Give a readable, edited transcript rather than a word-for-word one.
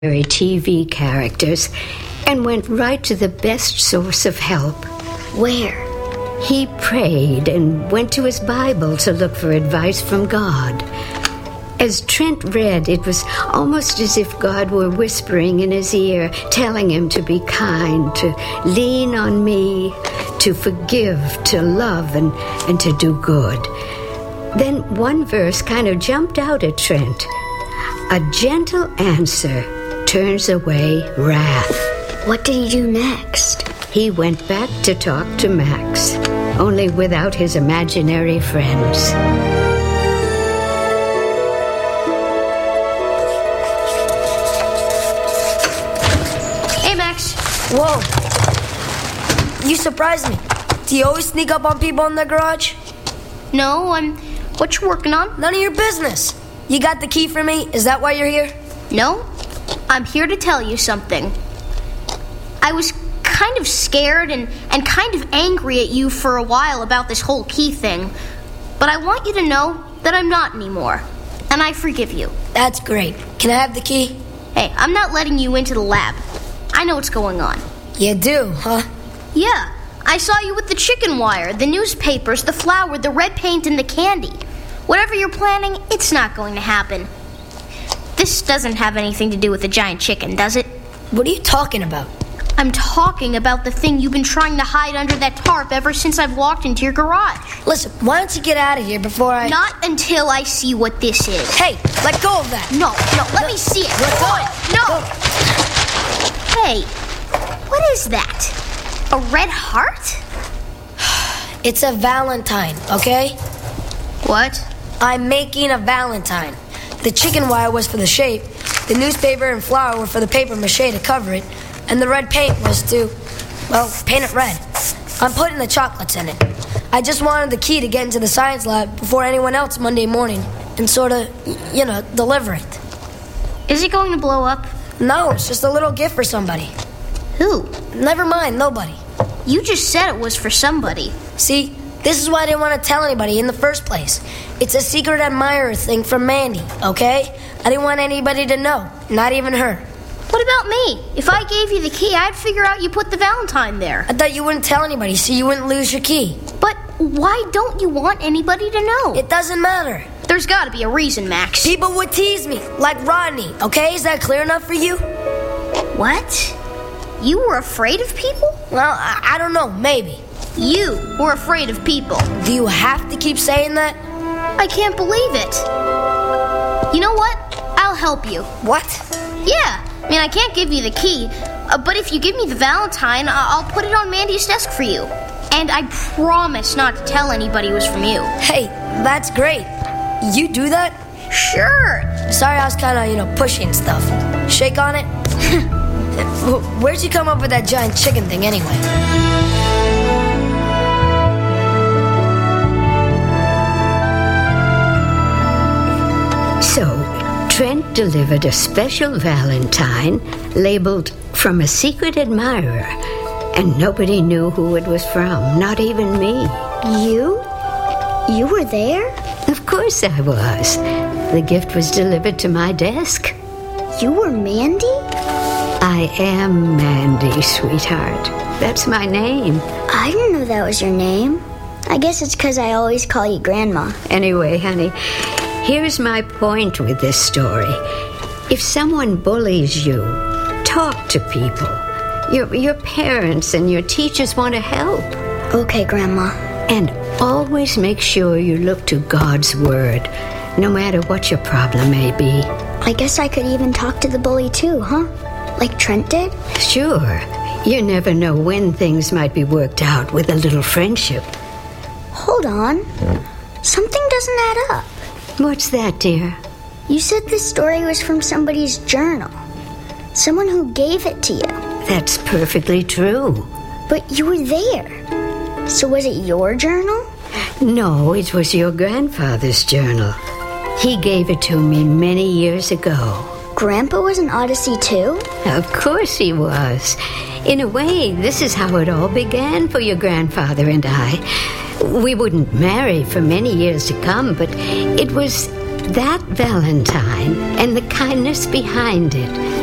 TV characters and went right to the best source of help. Where? He prayed and went to his Bible to look for advice from God. As Trent read, it was almost as if God were whispering in his ear, telling him to be kind, to lean on me, to forgive, to love, and to do good. Then one verse kind of jumped out at Trent. A gentle answer turns away wrath. What did he do next? He went back to talk to Max, only without his imaginary friends. Hey, Max. Whoa. You surprised me. Do you always sneak up on people in their garage? No, what you working on? None of your business. You got the key for me? Is that why you're here? No, I'm here to tell you something. I was kind of scared and kind of angry at you for a while about this whole key thing. But I want you to know that I'm not anymore. And I forgive you. That's great. Can I have the key? Hey, I'm not letting you into the lab. I know what's going on. You do, huh? Yeah, I saw you with the chicken wire, the newspapers, the flour, the red paint, and the candy. Whatever you're planning, it's not going to happen. This doesn't have anything to do with the giant chicken, does it? What are you talking about? I'm talking about the thing you've been trying to hide under that tarp ever since I've walked into your garage. Listen, why don't you get out of here before I... Not until I see what this is. Hey, let go of that. No, let me see it. Let go. No. Hey, what is that? A red heart? It's a Valentine, okay? What? I'm making a Valentine. The chicken wire was for the shape, the newspaper and flour were for the paper mache to cover it, and the red paint was to, well, paint it red. I'm putting the chocolates in it. I just wanted the key to get into the science lab before anyone else Monday morning and sort of, deliver it. Is it going to blow up? No, it's just a little gift for somebody. Who? Never mind, nobody. You just said it was for somebody. See, this is why I didn't want to tell anybody in the first place. It's a secret admirer thing from Mandy, okay? I didn't want anybody to know, not even her. What about me? If I gave you the key, I'd figure out you put the Valentine there. I thought you wouldn't tell anybody so you wouldn't lose your key. But why don't you want anybody to know? It doesn't matter. There's got to be a reason, Max. People would tease me, like Rodney, okay? Is that clear enough for you? What? You were afraid of people? Well, I don't know, maybe. You were afraid of people. Do you have to keep saying that? I can't believe it. You know what? I'll help you. What? Yeah. I can't give you the key, but if you give me the Valentine, I'll put it on Mandy's desk for you. And I promise not to tell anybody it was from you. Hey, that's great. You do that? Sure. Sorry, I was kind of, pushing stuff. Shake on it? Where'd you come up with that giant chicken thing anyway? So, Trent delivered a special Valentine labeled "From a Secret Admirer," and nobody knew who it was from, not even me. You? You were there? Of course I was. The gift was delivered to my desk. You were Mandy? I am Mandy, sweetheart. That's my name. I didn't know that was your name. I guess it's because I always call you Grandma. Anyway, honey, here's my point with this story. If someone bullies you, talk to people. Your parents and your teachers want to help. Okay, Grandma. And always make sure you look to God's word, no matter what your problem may be. I guess I could even talk to the bully too, huh? Like Trent did? Sure. You never know when things might be worked out with a little friendship. Hold on. Something doesn't add up. What's that, dear? You said this story was from somebody's journal. Someone who gave it to you. That's perfectly true. But you were there. So was it your journal? No, it was your grandfather's journal. He gave it to me many years ago. Grandpa was an Odyssey too? Of course he was. In a way, this is how it all began for your grandfather and I. We wouldn't marry for many years to come, but it was that Valentine and the kindness behind it